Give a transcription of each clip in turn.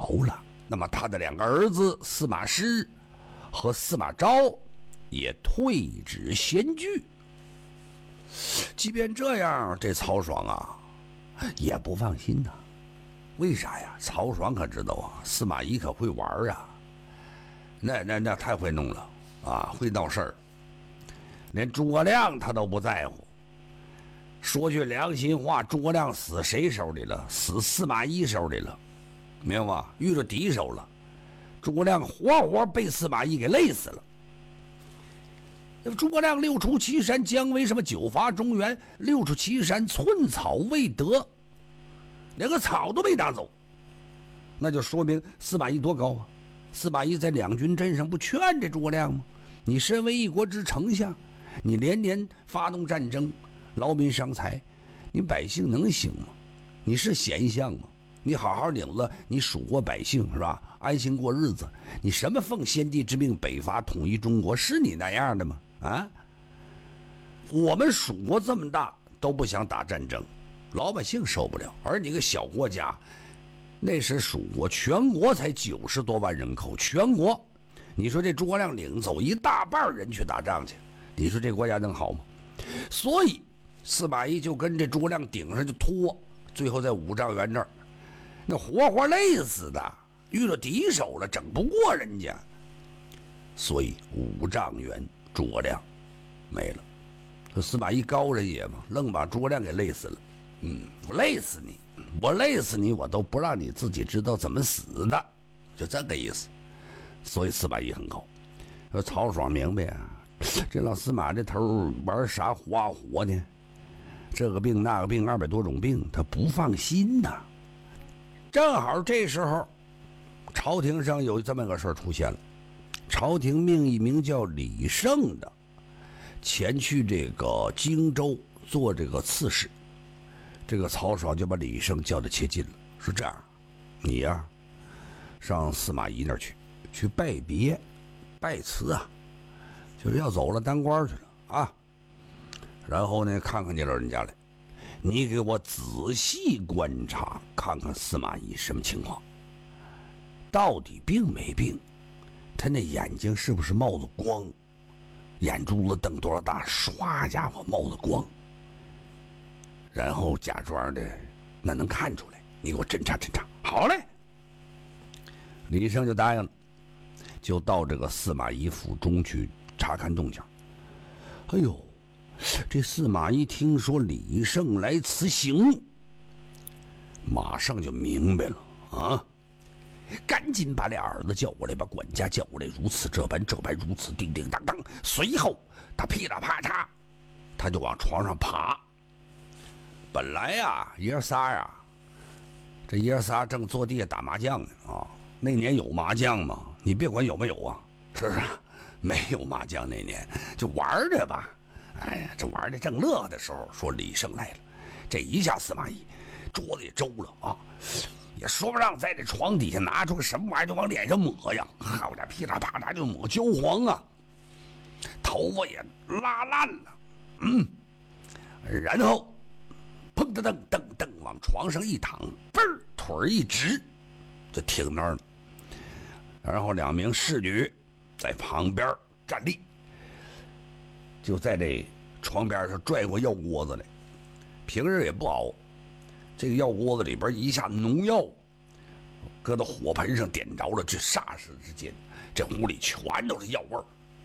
了。那么他的2个儿子司马师和司马昭也退至仙居。即便这样，这曹爽啊也不放心呐。为啥呀？曹爽可知道啊，司马懿可会玩啊，那太会弄了啊，会闹事儿。连诸葛亮他都不在乎。说句良心话，诸葛亮死谁手里了？死司马懿手里了，明白吗？遇着敌手了。诸葛亮活活被司马懿给累死了。诸葛亮6出祁山，姜维什么9伐中原，6出祁山寸草未得，连个草都没拿走，那就说明司马懿多高啊！司马懿在两军阵上不劝这诸葛亮吗？你身为一国之丞相，你连年发动战争，劳民伤财，你百姓能行吗？你是贤相吗？你好好领着你蜀国百姓是吧，安心过日子。你什么奉先帝之命北伐统一中国，是你那样的吗？啊，我们蜀国这么大都不想打战争，老百姓受不了。而你个小国家，那时蜀国全国才90多万人口，全国，你说这诸葛亮领走一大半人去打仗去，你说这国家能好吗？所以司马懿就跟这诸葛亮顶上就拖，最后在五丈原这儿，那活活累死的，遇到敌手了，整不过人家，所以五丈原诸葛亮没了。这司马懿高人也嘛，愣把诸葛亮给累死了。我累死你，我累死你，我都不让你自己知道怎么死的，就这个意思。所以司马懿很高。说曹爽明白啊，这老司马这头玩啥花活呢？这个病那个病，200多种病，他不放心呐。正好这时候，朝廷上有这么个事儿出现了。朝廷命一名叫李胜的前去这个荆州做这个刺史。这个曹爽就把李胜叫到切近了，说这样，你呀，上司马懿那儿去拜别拜辞啊，就是要走了，当官去了啊。然后呢，看看你老人家来，你给我仔细观察，看看司马懿什么情况，到底病没病？他那眼睛是不是冒着光？眼珠子瞪多少大？唰家伙冒着光。然后假装的那能看出来，你给我侦查侦查。好嘞，李胜就答应了，就到这个司马懿府中去查看动静。哎呦，这司马懿听说李胜来辞行，马上就明白了啊，赶紧把俩儿子叫过来，把管家叫过来，如此这般如此叮叮当当。随后他噼里啪嚓，他就往床上爬。本来呀，爷仨呀，这爷仨正坐地下打麻将呢啊。那年有麻将吗？你别管有没有啊，是不是？没有麻将那年，就玩着吧。哎呀，这玩的正乐的时候，说李胜来了，这一下司马懿桌子也周了啊，也说不上在这床底下拿出个什么玩意儿就往脸上抹呀，好家伙，噼里啪啦就抹焦黄啊，头发也拉烂了，然后砰噔噔噔噔往床上一躺，嘣儿腿一直就停那儿了。然后2名侍女在旁边站立，就在这床边上拽过药锅子来。平日也不熬，这个药锅子里边一下农药搁到火盆上点着了，这霎时之间这屋里全都是药味儿。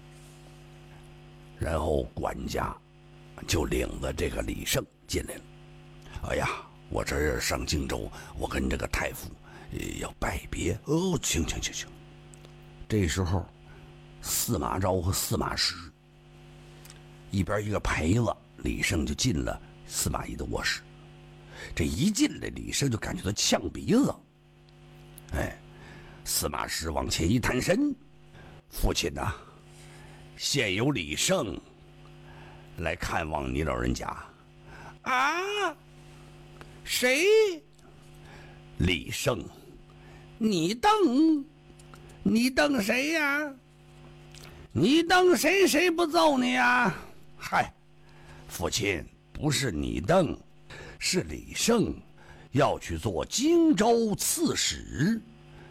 然后管家就领着这个李胜进来了。哎呀，我这儿上荆州，我跟这个太傅要拜别。哦，行。这时候司马昭和司马师一边一个陪子，李胜就进了司马懿的卧室。这一进来，李胜就感觉到呛鼻子。哎，司马师往前一探身，父亲呐，现有李胜来看望你老人家。啊？谁？李胜。你瞪谁呀？你瞪谁，谁不揍你呀？嗨，父亲，不是你瞪，是李胜要去做荆州刺史。